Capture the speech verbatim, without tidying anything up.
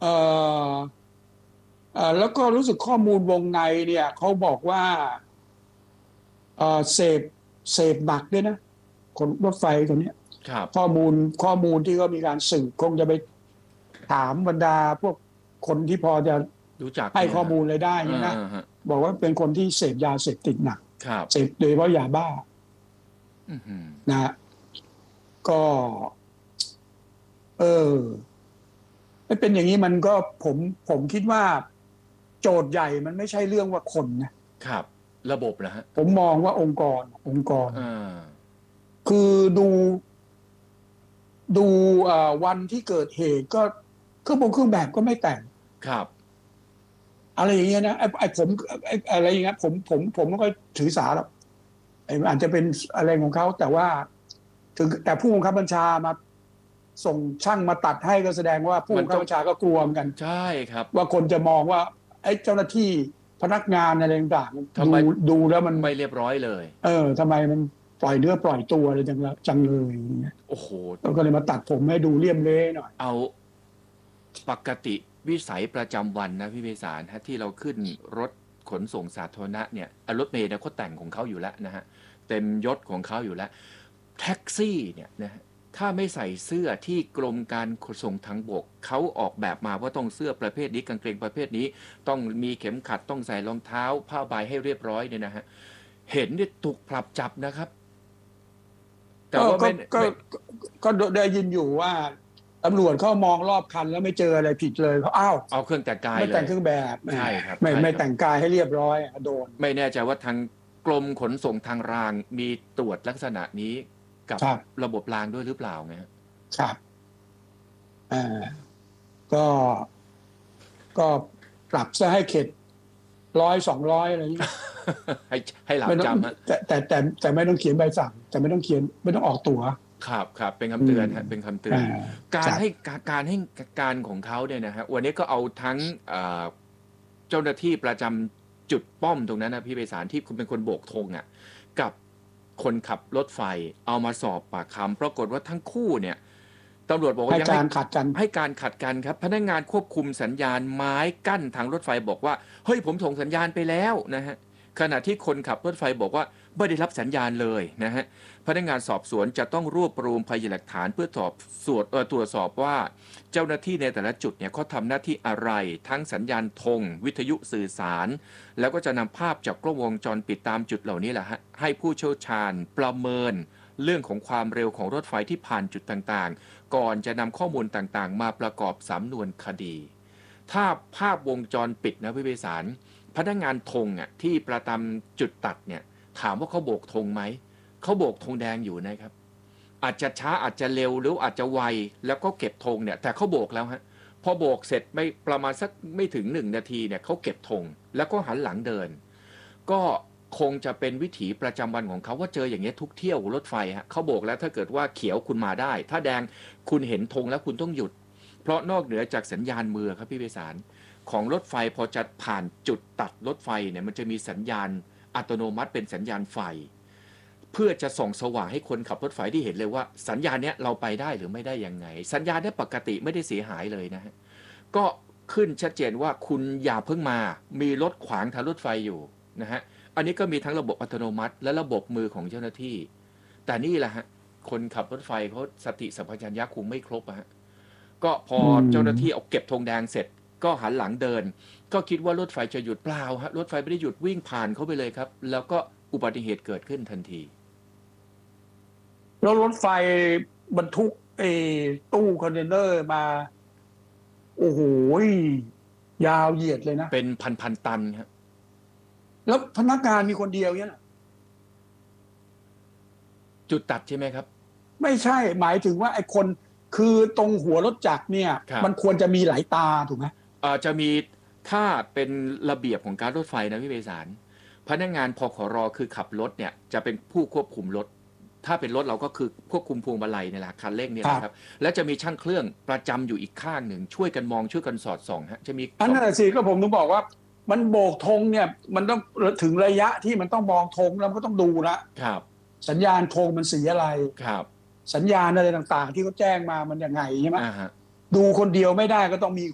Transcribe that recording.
เอ่อเอ่อแล้วก็รู้สึกข้อมูลวงในเนี่ยเขาบอกว่าเอ่อเสพเสพหนักด้วยนะคนรถไฟตัวเนี้ยครับข้อมูลข้อมูลที่เขามีการสืบคงจะไปถามบรรดาพวกคนที่พอจะรู้จักให้เนี่ยฮะข้อมูลอะไรได้เอเนี่ยนะอฮะบอกว่าเป็นคนที่เสพยาเสพติดหนักครับเสพโดยเฉพาะยาบ้าอือหือนะฮะก็เออไม่เป็นอย่างนี้มันก็ผมผมคิดว่าโจทย์ใหญ่มันไม่ใช่เรื่องว่าคนนะครับระบบนะฮะผมมองว่าองค์กรองค์กรอ่าคือดูดูเอ่อวันที่เกิดเหตุก็เครื่องบงเครื่องแบบก็ไม่แต่งครับอะไรอย่างเงี้ยนะไอ้ไอ้ผมไอ้อะไรอย่างเงี้ยผมผมผมไม่ค่อยถือสาหรอกไอ้อาจจะเป็นอะไรของเขาแต่ว่าถึงแต่ผู้บังคับบัญชามาส่งช่างมาตัดให้ก็แสดงว่าผู้มันต้องบังคับบัญชาก็กลัวเหมือนกันใช่ครับว่าคนจะมองว่าไอ้เจ้าหน้าที่พนักงานอะไรต่างๆดูทำไมดูแล้วมันไม่เรียบร้อยเลยเออทำไมมันปล่อยเนื้อปล่อยตัวอะไรจังเลยจังเลยอย่างเงี้ยโอ้โหก็เลยมาตัดผมให้ดูเลี่ยมเละหน่อยเอาปกติวิสัยประจำวันนะพี่เบสารฮะที่เราขึ้นรถขนส่งสาธารณะเนี่ยอ่ะรถเมล์เนี่ยเขาแต่งของเขาอยู่แล้วนะฮะเต็มยศของเขาอยู่แล้วแท็กซี่เนี่ยนะฮะถ้าไม่ใส่เสื้อที่กรมการขนส่งทางบกเขาออกแบบมาว่าต้องเสื้อประเภทนี้กางเกงประเภทนี้ต้องมีเข็มขัดต้องใส่รองเท้าผ้าใบให้เรียบร้อยเนี่ยนะฮะเห็นเนี่ยถูกปรับจับนะครับแต่ก็ก็ว่าไม่ก็ไม่ก็ก็ได้ยินอยู่ว่าตำรวจเขามองรอบคันแล้วไม่เจออะไรผิดเลยเขาอ้าวเอาเครื่องแต่งกายไม่เลยแต่งเครื่องแบบแหมใช่ครับไม่ใช่ครับไม่แต่งกายให้เรียบร้อยโดนไม่แน่ใจว่าทางกรมขนส่งทางรางมีตรวจลักษณะนี้กับครับระบบรางด้วยหรือเปล่าไงฮะครับอ่าก็ก็ปรับซะให้เข็ดร้อยสองร้อยอะไรอย่างนี้ให้ให้หลาไม่ต้องบจำฮะแต่แต่แต่แต่ไม่ต้องเขียนใบสั่งแต่ไม่ต้องเขียนไม่ต้องออกตั๋วครับครับเป็นอืคำเตือมนฮะเป็นคำเตืออ่านกาครับรให้การให้การของเขาเนี่ยนะฮะวันนี้ก็เอาทั้งเอ่อเจ้าหน้าที่ประจำจุดป้อมตรงนั้นนะพี่ไพศาลที่คุณเป็นคนโบกธงอ่ะกับคนขับรถไฟเอามาสอบปากคำปรากฏว่าทั้งคู่เนี่ยตำรวจบอกว่าให้ยังให้การขัดกันให้การขัดกันครับพนักงานควบคุมสัญญาณไม้กั้นทางรถไฟบอกว่าเฮ้ยผมส่งสัญญาณไปแล้วนะฮะขณะที่คนขับรถไฟบอกว่าไม่ได้รับสัญญาณเลยนะฮะ พนักงานสอบสวนจะต้องรวบรวมพยานหลักฐานเพื่อสอบสวนเอ่อตรวจสอบว่าเจ้าหน้าที่ในแต่ละจุดเนี่ยเขาทำหน้าที่อะไรทั้งสัญญาณธงวิทยุสื่อสารแล้วก็จะนำภาพจากกล้องวงจรปิดตามจุดเหล่านี้แหละฮะให้ผู้เชี่ยวชาญประเมินเรื่องของความเร็วของรถไฟที่ผ่านจุดต่างๆก่อนจะนำข้อมูลต่างๆมาประกอบสำนวนคดีถ้าภาพวงจรปิดนะพี่เบสารพนักงานธงอ่ะที่ประจำจุดตัดเนี่ยถามว่าเขาโบกธงไหม เขาโบกธงแดงอยู่นะครับอาจจะช้าอาจจะเร็วหรืออาจจะไวแล้วก็เก็บธงเนี่ยแต่เขาโบกแล้วฮะพอโบกเสร็จไม่ประมาณสักไม่ถึงหนึ่งนาทีเนี่ยเขาเก็บธงแล้วก็หันหลังเดินก็คงจะเป็นวิถีประจำวันของเขาว่าเจออย่างเงี้ยทุกเที่ยวรถไฟฮะเขาโบกแล้วถ้าเกิดว่าเขียวคุณมาได้ถ้าแดงคุณเห็นธงแล้วคุณต้องหยุดเพราะนอกเหนือจากสัญญาณมือครับพี่เบสารของรถไฟพอจะผ่านจุดตัดรถไฟเนี่ยมันจะมีสัญญาณอัตโนมัติเป็นสัญญาณไฟ เพื่อจะส่องสว่างให้คนขับรถไฟที่เห็นเลยว่าสัญญาณเนี้ยเราไปได้หรือไม่ได้ยังไงสัญญาณเนี้ยปกติไม่ได้เสียหายเลยนะฮะก็ขึ้นชัดเจนว่าคุณอย่าเพิ่งมามีรถขวางทางรถไฟอยู่นะฮะอันนี้ก็มีทั้งระบบอัตโนมัติและระบบมือของเจ้าหน้าที่แต่นี่แหละฮะคนขับรถไฟเขาสติสัมปชัญญะคงไม่ครบอะฮะก็พออืเจ้าหน้าที่มเอาเก็บธงแดงเสร็จก็หันหลังเดินก็คิดว่ารถไฟจะหยุดเปล่าฮะรถไฟไม่ได้หยุดวิ่งผ่านเขาไปเลยครับแล้วก็อุบัติเหตุเกิดขึ้นทันทีแล้วรถไฟบรรทุกไอ้ตู้คอนเทนเนอร์มาโอ้โหยาวเหยียดเลยนะเป็นพันพันตันครับแล้วพนักงานมีคนเดียวเนี่ยนะจุดตัดใช่ไหมครับไม่ใช่หมายถึงว่าไอ้คนคือตรงหัวรถจักรเนี่ยครับมันควรจะมีหลายตาถูกไหมเอ่อจะมีถ้าเป็นระเบียบของการรถไฟนะพี่เบสารพนักงานพขรคือขับรถเนี่ยจะเป็นผู้ควบคุมรถถ้าเป็นรถเราก็คือควบคุมพวงมาลัยเนี่ยแหละคันเร่งเนี่ยครับนะครับแล้วจะมีช่างเครื่องประจำอยู่อีกข้างหนึ่งช่วยกันมองช่วยกันสอดส่องฮะจะมีอันสองนั้นนะสิก็ผมถึงบอกว่ามันโบกธงเนี่ยมันต้องถึงระยะที่มันต้องมองธงแล้วมันก็ต้องดูนะครับสัญญาณธงมันสีอะไรครับสัญญาณอะไรต่างๆที่เขาแจ้งมามันยังไงใช่ไหมอ่าฮะดูคนเดียวไม่ได้ก็ต้องมี